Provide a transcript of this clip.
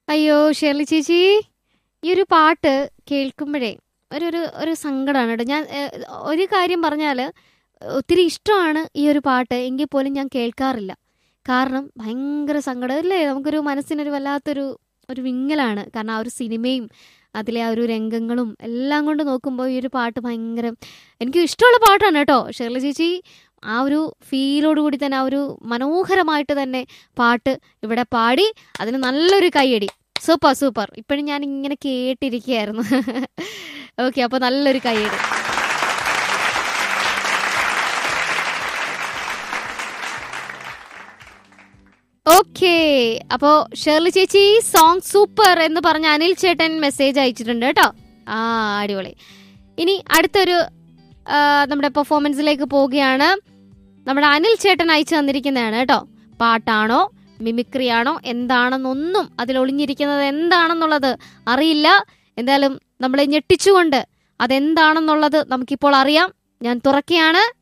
അയ്യോ ഷേർലി ചേച്ചി, ഈ ഒരു പാട്ട് കേൾക്കുമ്പോഴേ ഒരു ഒരു ഒരു സങ്കടമാണ് കേട്ടോ. ഞാൻ ഒരു കാര്യം പറഞ്ഞാൽ ഒത്തിരി ഇഷ്ടമാണ് ഈ ഒരു പാട്ട്, എങ്കിൽ പോലും ഞാൻ കേൾക്കാറില്ല. കാരണം ഭയങ്കര സങ്കടം അല്ലേ, നമുക്കൊരു മനസ്സിനൊരു വല്ലാത്തൊരു ഒരു വിങ്ങലാണ്. കാരണം ആ ഒരു സിനിമയും അതിലെ ആ ഒരു രംഗങ്ങളും എല്ലാം കൊണ്ട് നോക്കുമ്പോൾ ഈ ഒരു പാട്ട് ഭയങ്കര എനിക്ക് ഇഷ്ടമുള്ള പാട്ടാണ് കേട്ടോ. ഷേർലി ചേച്ചി ആ ഒരു ഫീലോട് കൂടി തന്നെ ആ ഒരു മനോഹരമായിട്ട് തന്നെ പാട്ട് ഇവിടെ പാടി, അതിന് നല്ലൊരു കൈയടി. Super super. ഇപ്പോഴും ഞാൻ ഇങ്ങനെ കേട്ടിരിക്കുകയായിരുന്നു. ഓക്കെ, അപ്പോൾ നല്ലൊരു കൈയടി. ഓക്കെ, അപ്പോൾ ഷേർലി ചേച്ചി സോങ് സൂപ്പർ എന്ന് പറഞ്ഞ അനിൽ ചേട്ടൻ മെസ്സേജ് അയച്ചിട്ടുണ്ട് കേട്ടോ. ആ, അടിപൊളി. ഇനി അടുത്തൊരു നമ്മുടെ പെർഫോമൻസിലേക്ക് പോവുകയാണ്. നമ്മുടെ അനിൽ ചേട്ടൻ അയച്ചു തന്നിരിക്കുന്നതാണ് കേട്ടോ. പാട്ടാണോ മിമിക്രി ആണോ എന്താണെന്നൊന്നും അതിൽ ഒളിഞ്ഞിരിക്കുന്നത് എന്താണെന്നുള്ളത് അറിയില്ല. എന്തായാലും നമ്മളെ ഞെട്ടിച്ചുകൊണ്ട് അതെന്താണെന്നുള്ളത് നമുക്കിപ്പോൾ അറിയാം. ഞാൻ തുറക്കുകയാണ്.